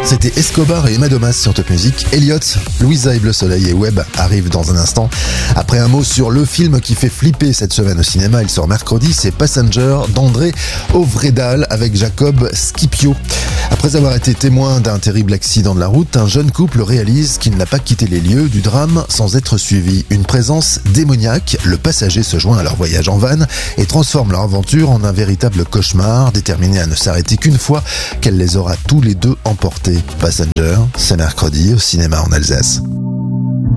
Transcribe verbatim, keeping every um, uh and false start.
C'était Escobar et Emma Domas sur Top Music. Elliot, Louisa et Bleu Soleil et Webb arrivent dans un instant. Après un mot sur le film qui fait flipper cette semaine au cinéma, il sort mercredi, c'est Passenger d'André Ovredal avec Jacob Scipio. Après avoir été témoin d'un terrible accident de la route, un jeune couple réalise qu'il n'a pas quitté les lieux du drame sans être suivi. Une présence démoniaque, le passager se joint à leur voyage en van et transforme leur aventure en un véritable cauchemar, déterminé à ne s'arrêter qu'une fois qu'elle les aura tous les deux emportés. Passenger, c'est mercredi au cinéma en Alsace.